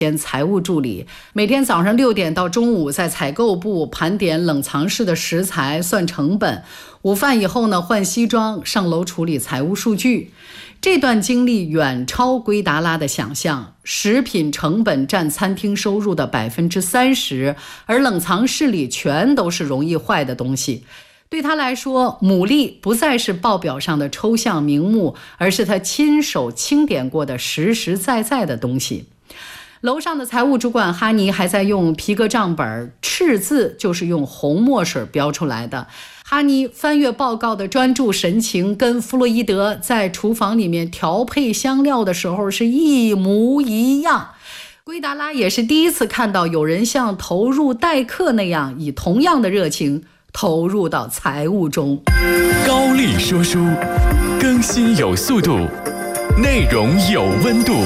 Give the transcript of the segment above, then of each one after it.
兼财务助理，每天早上6点到中午在采购部盘点冷藏室的食材，算成本。午饭以后呢，换西装上楼处理财务数据。这段经历远超圭达拉的想象，食品成本占餐厅收入的30%，而冷藏室里全都是容易坏的东西。对他来说，牡蛎不再是报表上的抽象名目，而是他亲手清点过的实实在在的东西。楼上的财务主管哈尼还在用皮革账本，赤字就是用红墨水标出来的。哈尼翻阅报告的专注神情，跟弗洛伊德在厨房里面调配香料的时候是一模一样。圭达拉也是第一次看到有人像投入待客那样，以同样的热情投入到财务中。 高丽说书，更新有速度，内容有温度。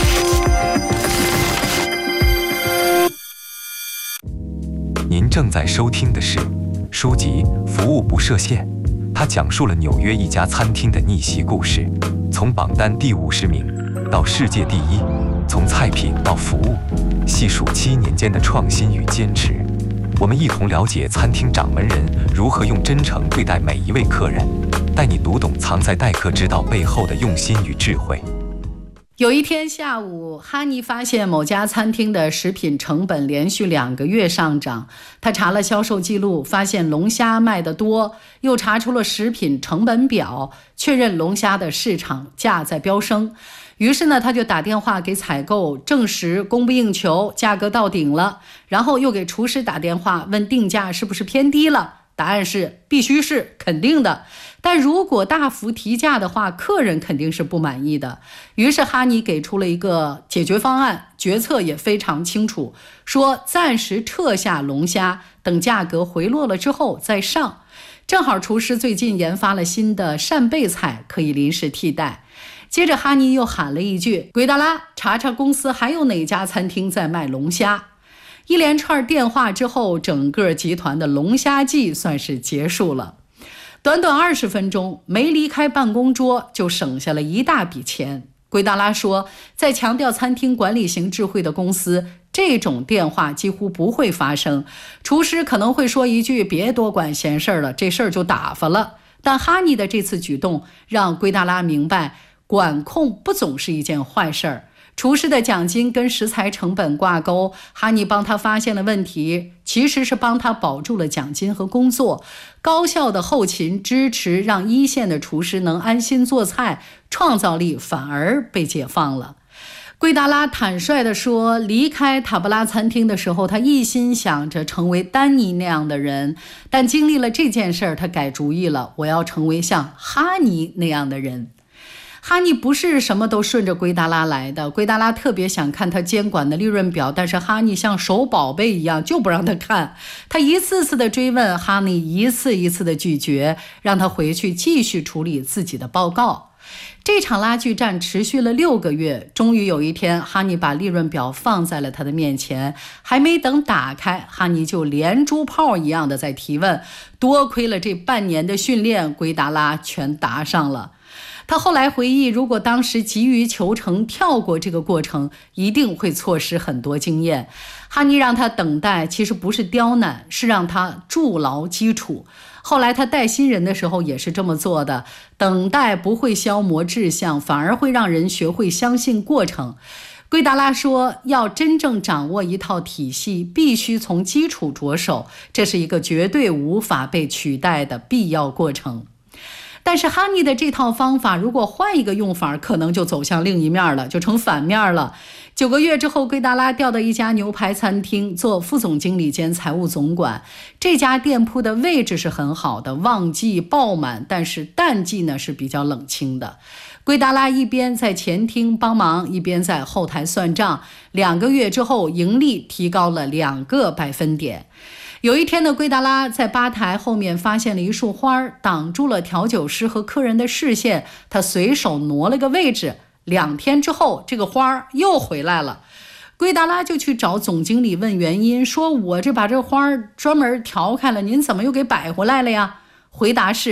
您正在收听的是书籍《服务不设限》，它讲述了纽约一家餐厅的逆袭故事，从榜单第50名到世界第1，从菜品到服务，细数7年间的创新与坚持。我们一同了解餐厅掌门人如何用真诚对待每一位客人，带你读懂藏在待客之道背后的用心与智慧。 有一天下午，哈尼发现某家餐厅的食品成本连续2个月上涨。他查了销售记录，发现龙虾卖得多，又查出了食品成本表，确认龙虾的市场价在飙升。于是呢，他就打电话给采购，证实供不应求，价格到顶了。然后又给厨师打电话，问定价是不是偏低了。答案是必须是肯定的，但如果大幅提价的话，客人肯定是不满意的。于是哈尼给出了一个解决方案，决策也非常清楚，说暂时撤下龙虾，等价格回落了之后再上。正好厨师最近研发了新的扇贝菜，可以临时替代。接着哈尼又喊了一句，圭达拉，查查公司还有哪家餐厅在卖龙虾。一连串电话之后，整个集团的龙虾季算是结束了。短短20分钟，没离开办公桌就省下了一大笔钱。圭达拉说，在强调餐厅管理型智慧的公司，这种电话几乎不会发生。厨师可能会说一句，别多管闲事了，这事儿就打发了。但哈尼的这次举动让圭达拉明白，管控不总是一件坏事儿。厨师的奖金跟食材成本挂钩，哈尼帮他发现了问题，其实是帮他保住了奖金和工作。高效的后勤支持让一线的厨师能安心做菜，创造力反而被解放了。圭达拉坦率地说，离开塔布拉餐厅的时候，他一心想着成为丹尼那样的人，但经历了这件事儿，他改主意了，我要成为像哈尼那样的人。哈尼不是什么都顺着圭达拉来的，圭达拉特别想看他监管的利润表，但是哈尼像守宝贝一样就不让他看。他一次次的追问，哈尼一次一次的拒绝，让他回去继续处理自己的报告。这场拉锯战持续了6个月，终于有一天，哈尼把利润表放在了他的面前，还没等打开，哈尼就连珠炮一样的在提问。多亏了这半年的训练，圭达拉全答上了。他后来回忆，如果当时急于求成，跳过这个过程，一定会错失很多经验。哈尼让他等待，其实不是刁难，是让他筑牢基础。后来他带新人的时候也是这么做的，等待不会消磨志向，反而会让人学会相信过程。圭达拉说，要真正掌握一套体系，必须从基础着手，这是一个绝对无法被取代的必要过程。但是哈尼的这套方法如果换一个用法，可能就走向另一面了，就成反面了。9个月之后，圭达拉调到一家牛排餐厅做副总经理兼财务总管。这家店铺的位置是很好的，旺季爆满，但是淡季呢是比较冷清的。圭达拉一边在前厅帮忙，一边在后台算账。2个月之后，盈利提高了2个百分点。有一天呢，圭达拉在吧台后面发现了一束花，挡住了调酒师和客人的视线。他随手挪了个位置，2天之后，这个花又回来了。圭达拉就去找总经理问原因，说我这把这花专门调开了，您怎么又给摆回来了呀？回答是，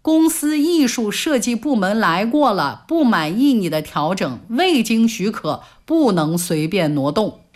公司艺术设计部门来过了，不满意你的调整，未经许可不能随便挪动。